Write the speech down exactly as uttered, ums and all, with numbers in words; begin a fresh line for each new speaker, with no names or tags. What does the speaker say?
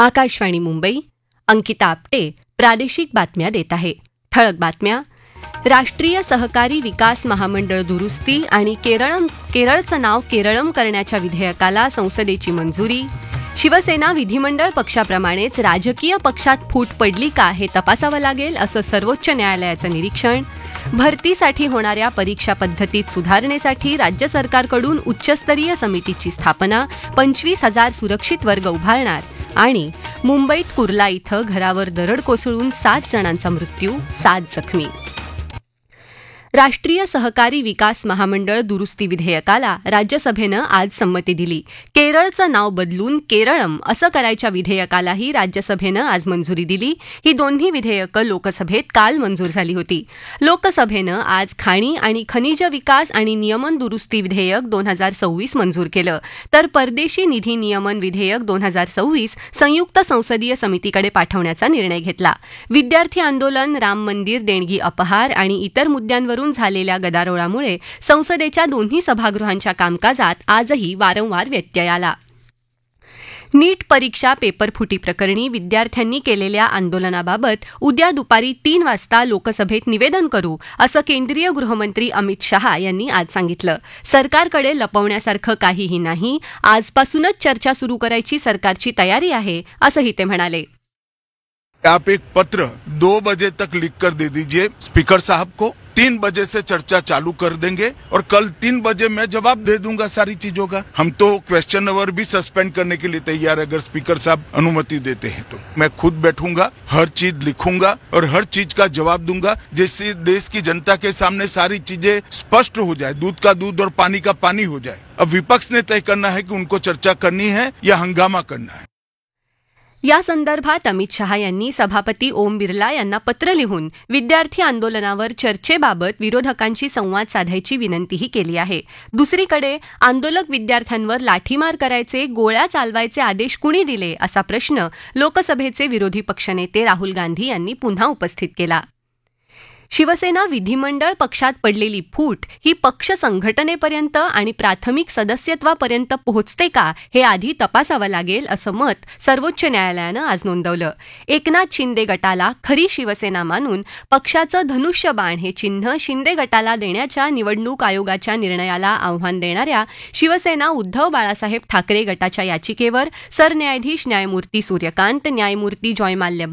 आकाशवाणी मुंबई, अंकिता आपटे प्रादेशिक बातम्या देत आहे. ठळक बातम्या. राष्ट्रीय सहकारी विकास महामंडळ दुरुस्ती आणि केरळम केरळचं नाव केरळम करण्याच्या विधेयकाला संसदेची मंजुरी. शिवसेना विधिमंडळ पक्षाप्रमाणेच राजकीय पक्षात फूट पडली का हे तपासावं लागेल असं सर्वोच्च न्यायालयाचं निरीक्षण. भरतीसाठी होणाऱ्या परीक्षा पद्धतीत सुधारणेसाठी राज्य सरकारकडून उच्चस्तरीय समितीची स्थापना. पंचवीस हजार सुरक्षित वर्ग उभारणार. आणि मुंबईत कुर्ला इथं घरावर दरड कोसळून सात जणांचा मृत्यू, सात जखमी. राष्ट्रीय सहकारी विकास महामंडळ दुरुस्ती विधेयकाला राज्यसभेनं आज संमती दिली. केरळचं नाव बदलून केरळम असं करायच्या विधेयकालाही राज्यसभेनं आज मंजुरी दिली. ही दोन्ही विधेयकं लोकसभेत काल मंजूर झाली होती. लोकसभेनं आज खाणी आणि खनिज विकास आणि नियमन दुरुस्ती विधेयक दोन हजार सव्वीस मंजूर केलं, तर परदेशी निधी नियमन विधेयक दोन हजार सव्वीस संयुक्त संसदीय समितीकडे पाठवण्याचा निर्णय घेतला. विद्यार्थी आंदोलन, राम मंदिर देणगी अपहार आणि इतर मुद्द्यांवरून झालेल्या गदारोळामुळे संसदेच्या दोन्ही सभागृहांच्या कामकाजात आजही वारंवार व्यत्यय आला. नीट परीक्षा पेपरफुटी प्रकरणी विद्यार्थ्यांनी केलेल्या आंदोलनाबाबत उद्या दुपारी तीन वाजता लोकसभेत निवेदन करू असं केंद्रीय गृहमंत्री अमित शहा यांनी आज सांगितलं. सरकारकडे लपवण्यासारखं काहीही नाही. आजपासूनच चर्चा सुरू करायची सरकारची तयारी आहे असंही ते म्हणाले.
आप एक पत्र दो बजे तक लिख कर दे दीजिए स्पीकर साहब को. तीन बजे से चर्चा चालू कर देंगे और कल तीन बजे मैं जवाब दे दूंगा सारी चीजों का. हम तो क्वेश्चन अवर भी सस्पेंड करने के लिए तैयार है अगर स्पीकर साहब अनुमति देते हैं तो. मैं खुद बैठूंगा, हर चीज लिखूंगा और हर चीज का जवाब दूंगा, जिससे देश की जनता के सामने सारी चीजें स्पष्ट हो जाए, दूध का दूध और पानी का पानी हो जाए. अब विपक्ष ने तय करना है कि उनको चर्चा करनी है या हंगामा करना है.
या संदर्भात अमित शहा यांनी सभापती ओम बिर्ला यांना पत्र लिहून विद्यार्थी आंदोलनावर चर्चेबाबत विरोधकांशी संवाद साधायची विनंतीही केली आहे. दुसरीकडे आंदोलक विद्यार्थ्यांवर लाठीमार करायचे, गोळ्या चालवायचे आदेश कुणी दिले असा प्रश्न लोकसभेचे विरोधी पक्षनेते राहुल गांधी यांनी पुन्हा उपस्थित केला. शिवसेना विधिमंडळ पक्षात पडलेली फूट ही पक्ष संघटनेपर्यंत आणि प्राथमिक सदस्यत्वापर्यंत पोहोचते का हे आधी तपासावं लागेल असं मत सर्वोच्च न्यायालयानं आज नोंदवलं. एकनाथ शिंदे गटाला खरी शिवसेना मानून पक्षाचं धनुष्यबाण हे चिन्ह शिंदे गटाला देण्याच्या निवडणूक आयोगाच्या निर्णयाला आव्हान देणाऱ्या शिवसेना उद्धव बाळासाहेब ठाकरे गटाच्या याचिकेवर सरन्यायाधीश न्यायमूर्ती सूर्यकांत, न्यायमूर्ती जॉयमाल्य